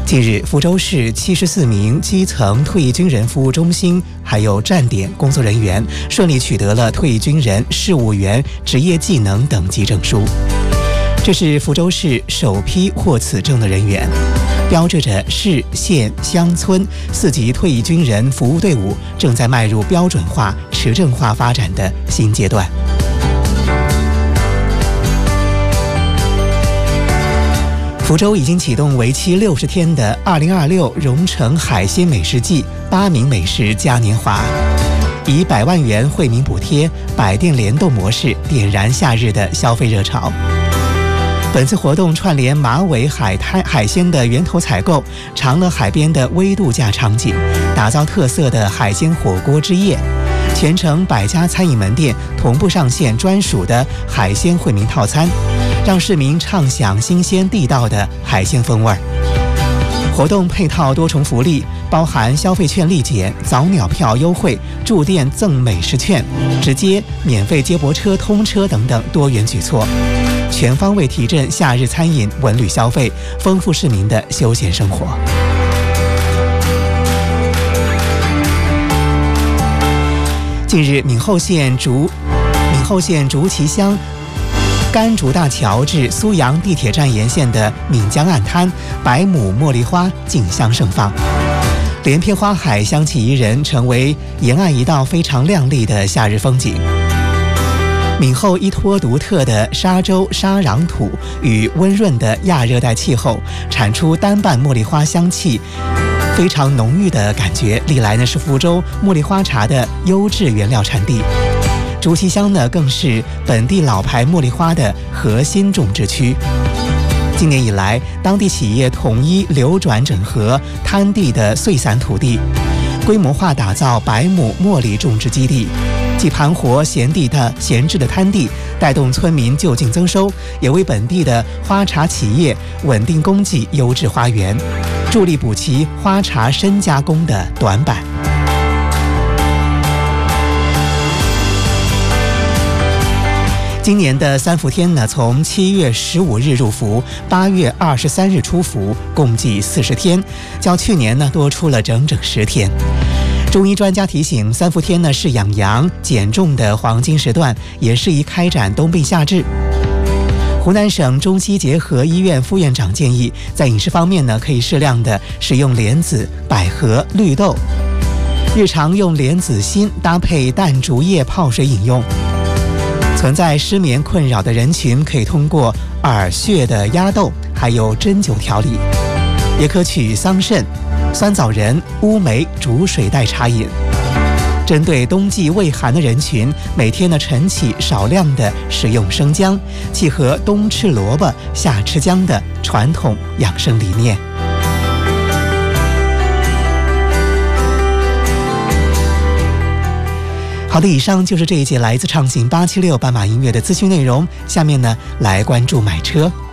近日，福州市74名基层退役军人服务中心还有站点工作人员顺利取得了退役军人事务员职业技能等级证书。这是福州市首批获此证的人员，标志着市县乡村4级退役军人服务队伍正在迈入标准化、持证化发展的新阶段。福州已经启动为期60天的2026蓉城海鲜美食季8名美食嘉年华，以100万元惠民补贴、百店联动模式点燃夏日的消费热潮。本次活动串联马尾海鲜的源头采购、长乐海边的微度假场景，打造特色的海鲜火锅之夜。全程100家餐饮门店同步上线专属的海鲜惠民套餐，让市民畅享新鲜地道的海鲜风味。活动配套多重福利，包含消费券立减、早鸟票优惠、住店赠美食券、直接免费接驳车通车等等多元举措，全方位提振夏日餐饮文旅消费，丰富市民的休闲生活。近日，闽后县竹崎乡甘竹大桥至苏阳地铁站沿线的闽江岸滩百亩茉莉花竞相盛放，连片花海香气宜人，成为沿岸一道非常亮丽的夏日风景。闽后依托独特的沙洲沙壤土与温润的亚热带气候，产出单瓣茉莉花香气非常浓郁的感觉，历来呢是福州茉莉花茶的优质原料产地。竹崎乡呢更是本地老牌茉莉花的核心种植区。今年以来，当地企业统一流转整合滩地的碎散土地，规模化打造100亩茉莉种植基地，既盘活闲置的滩地，带动村民就近增收，也为本地的花茶企业稳定供给优质花园，助力补齐花茶深加工的短板。今年的3伏天呢，从7月15日入伏，8月23日出伏，共计40天，较去年呢多出了整整10天。中医专家提醒，3伏天呢是养阳减重的黄金时段，也适宜开展冬病夏治。湖南省中西结合医院副院长建议，在饮食方面呢，可以适量的使用莲子、百合、绿豆，日常用莲子心搭配淡竹叶泡水饮用。存在失眠困扰的人群，可以通过耳穴的压豆，还有针灸调理，也可取桑葚、酸枣仁、乌梅煮水代茶饮。针对冬季畏寒的人群，每天呢晨起少量的食用生姜，契合冬吃萝卜夏吃姜的传统养生理念。好的，以上就是这一节来自畅行876斑马音乐的资讯内容。下面呢，来关注买车。